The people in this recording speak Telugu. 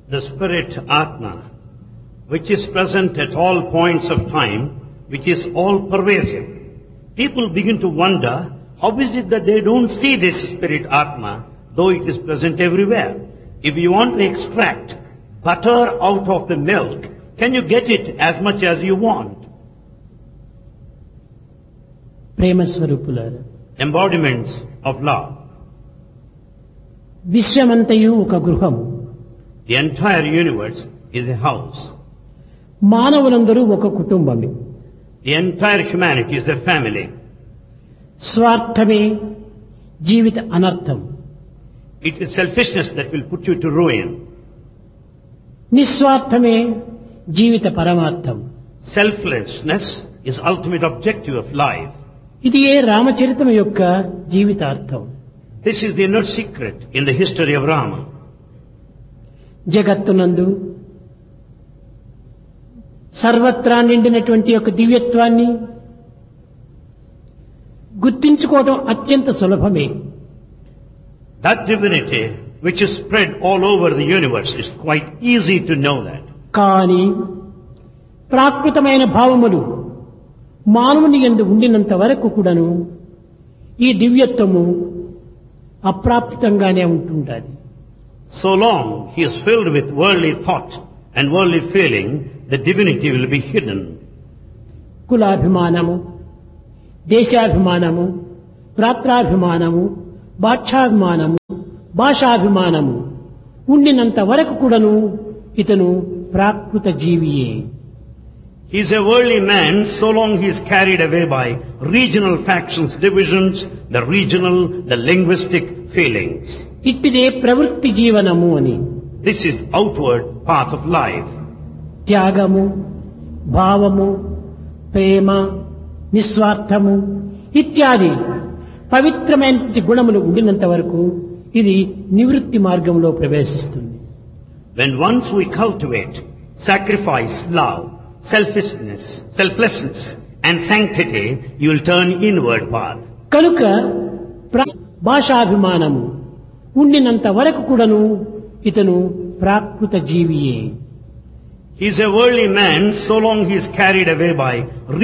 The spirit Atma, which is present at all points of time, which is all pervasive. People begin to wonder, how is it that they don't see this spirit Atma, though it is present everywhere? If you want to extract butter out of the milk, can you get it as much as you want? ప్రేమ స్వరూపులారా, Embodiments of love. విశ్వమంతయు ఒక గృహము. The entire universe is a house. మానవులందరూ ఒక కుటుంబమే. The entire humanity is a family. స్వార్థమే జీవిత అనర్థం. It is selfishness that will put you to ruin. నిస్వార్థమే జీవిత పరమార్థం. Selflessness is ultimate objective of life. ఇది ఏ రామచరితం యొక్క జీవితార్థం. This is the inner secret in the history of Rama. జగత్తునందు సర్వత్రా నిండినటువంటి యొక్క దివ్యత్వాన్ని గుర్తించుకోవడం అత్యంత సులభమే. That divinity which is spread all over the universe is quite easy to know that. కానీ ప్రాకృతమైన భావములు మానవుని యందు ఉండినంత వరకు కూడాను ఈ దివ్యత్వము అప్రాప్తంగానే ఉంటుంటుంది. So long he is filled with worldly thought and worldly feeling, the divinity will be hidden. కులాభిమానము, దేశాభిమానము, ప్రాత్రాభిమానము, బాధ్యాభిమానము, భాషాభిమానము ఉండినంత వరకు కూడాను ఇతను ప్రాకృత జీవియే. He is a worldly man so long he is carried away by regional factions, divisions, the regional, the linguistic feelings. ఇట్టిదే ప్రవృత్తి జీవనము అని. This is outward path of life. త్యాగము, భావము, ప్రేమ, నిస్వార్థము ఇత్యాది పవిత్రమైన గుణములు ఉండినంత వరకు ఇది నివృత్తి మార్గంలో ప్రవేశిస్తుంది. When once we cultivate sacrifice, love, selflessness and sanctity, you will turn inward path. కనుక భాషాభిమానము ఉండినంత వరకు కూడాను ఇతను ప్రాకృత జీవియే. He is a worldly man so long he is carried away by